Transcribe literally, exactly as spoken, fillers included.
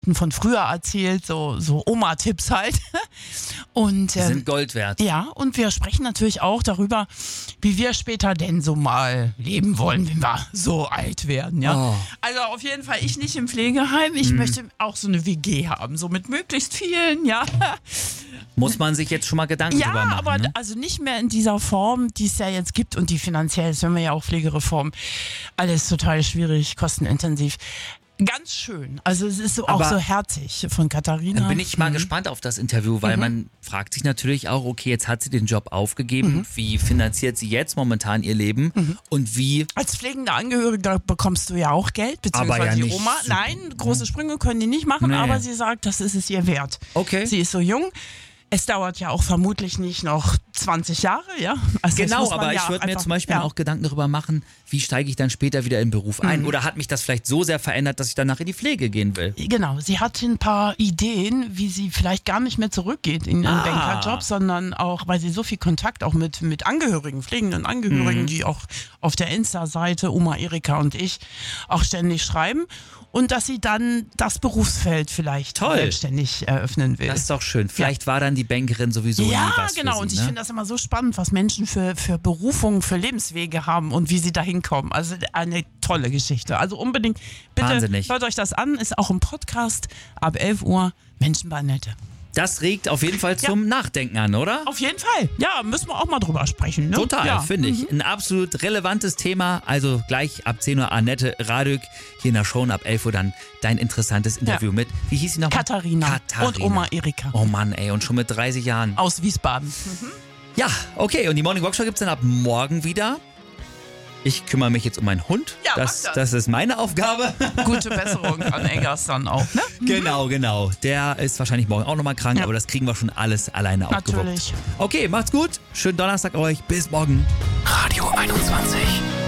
von früher erzählt, so, so Oma-Tipps halt. Und, Die ähm, sind Gold wert. Ja, und wir sprechen natürlich auch darüber, wie wir später denn so mal leben wollen, wenn wir so alt werden. Ja? Oh. Also auf jeden Fall ich nicht im Pflegeheim. Ich Mhm. möchte auch so eine W G haben, so mit möglichst vielen, ja. Muss man sich jetzt schon mal Gedanken Ja, drüber machen. aber ne? also nicht mehr in dieser Form, die es ja jetzt gibt und die finanziell ist, wenn wir ja auch Pflegereform, alles total schwierig, kostenintensiv. Ganz schön. Also es ist so, auch Aber so herzig von Katharina. Dann bin ich mal Mhm. gespannt auf das Interview, weil Mhm. man fragt sich natürlich auch, okay, jetzt hat sie den Job aufgegeben. Mhm. Wie finanziert sie jetzt momentan ihr Leben? Mhm. Und wie... Als pflegende Angehörige bekommst du ja auch Geld, beziehungsweise Aber ja die nicht Oma. so- Nein, große Sprünge können die nicht machen, Nee. aber sie sagt, das ist es ihr wert. Okay. Sie ist so jung. Es dauert ja auch vermutlich nicht noch zwanzig Jahre, ja? Also das Genau, muss man aber ja ich würde mir einfach- zum Beispiel ja. auch Gedanken darüber machen, wie steige ich dann später wieder in den Beruf ein? Mhm. Oder hat mich das vielleicht so sehr verändert, dass ich danach in die Pflege gehen will? Genau, sie hat ein paar Ideen, wie sie vielleicht gar nicht mehr zurückgeht in ihren Ah. Bankerjob, sondern auch, weil sie so viel Kontakt auch mit, mit Angehörigen, pflegenden Angehörigen, Mhm. die auch auf der Insta-Seite, Oma Erika und ich, auch ständig schreiben. Und dass sie dann das Berufsfeld vielleicht Toll. selbstständig eröffnen will. Das ist doch schön. Vielleicht war dann die Bankerin sowieso nie Ja, was genau. für sie, Und ich ne? finde das immer so spannend, was Menschen für, für Berufungen, für Lebenswege haben und wie sie da hinkommen. Also eine tolle Geschichte. Also unbedingt, bitte Wahnsinnig. hört euch das an. Ist auch im Podcast ab elf Uhr. Menschen bei Annette. Das regt auf jeden Fall zum Nachdenken an, oder? Auf jeden Fall. Ja, müssen wir auch mal drüber sprechen. Ne? Total, ja. finde ich. Ein absolut relevantes Thema. Also gleich ab zehn Uhr Annette Radük hier in der Show und ab elf Uhr dann dein interessantes Interview Ja. mit, wie hieß sie nochmal? Katharina. Katharina. Und Oma Erika. Oh Mann, ey, und schon mit dreißig Jahren. Aus Wiesbaden. Ja, okay, und die Morning Walk Show gibt es dann ab morgen wieder. Ich kümmere mich jetzt um meinen Hund. Ja, das, mach das. das ist meine Aufgabe. Gute Besserung an Eggers dann auch, ne? Genau, genau. Der ist wahrscheinlich morgen auch nochmal krank, Ja. aber das kriegen wir schon alles alleine aufgewuppt. Natürlich. Okay, macht's gut. Schönen Donnerstag euch. Bis morgen. Radio einundzwanzig.